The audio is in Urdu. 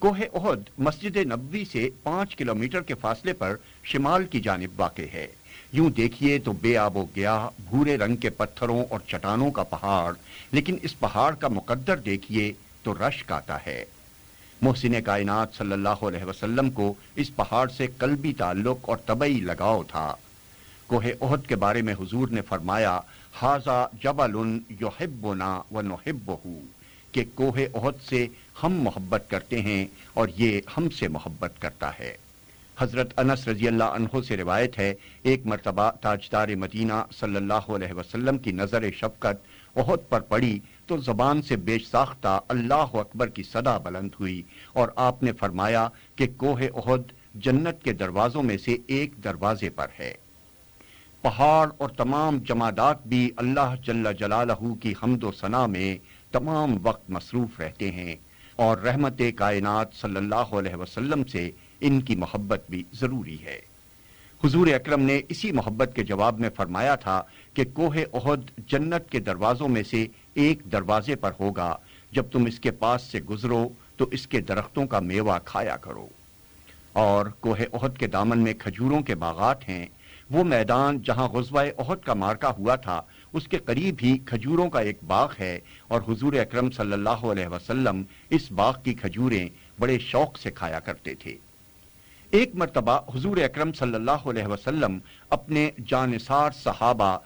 کوہ احد مسجد نبوی سے 5 کلومیٹر کے فاصلے پر شمال کی جانب واقع ہے۔ یوں دیکھیے تو بے آب و گیاہ بھورے رنگ کے پتھروں اور چٹانوں کا پہاڑ، لیکن اس پہاڑ کا مقدر دیکھیے تو رشک آتا ہے۔ محسن کائنات صلی اللہ علیہ وسلم کو اس پہاڑ سے قلبی تعلق اور طبعی لگاؤ تھا۔ کوہ احد کے بارے میں حضور نے فرمایا، ھذا جبل یحبنا ونحبہ، کہ کوہ احد سے ہم محبت کرتے ہیں اور یہ ہم سے محبت کرتا ہے۔ حضرت انس رضی اللہ عنہ سے روایت ہے، ایک مرتبہ تاجدار مدینہ صلی اللہ علیہ وسلم کی نظر شفقت احد پر پڑی تو زبان سے بے ساختہ اللہ اکبر کی صدا بلند ہوئی، اور آپ نے فرمایا کہ کوہ احد جنت کے دروازوں میں سے ایک دروازے پر ہے۔ پہاڑ اور تمام جمادات بھی اللہ جل جلالہ کی حمد و ثنا میں تمام وقت مصروف رہتے ہیں، اور رحمت کائنات صلی اللہ علیہ وسلم سے ان کی محبت بھی ضروری ہے۔ حضور اکرم نے اسی محبت کے جواب میں فرمایا تھا کہ کوہ احد جنت کے دروازوں میں سے ایک دروازے پر ہوگا، جب تم اس کے پاس سے گزرو تو اس کے درختوں کا میوہ کھایا کرو۔ اور کوہ احد کے دامن میں کھجوروں کے باغات ہیں۔ وہ میدان جہاں غزوہ احد کا معرکہ ہوا تھا، اس کے قریب ہی کھجوروں کا ایک باغ ہے، اور حضور اکرم صلی اللہ علیہ وسلم اس باغ کی کھجوریں بڑے شوق سے کھایا کرتے تھے۔ ایک مرتبہ حضور اکرم صلی اللہ علیہ وسلم اپنے جانثار صحابہ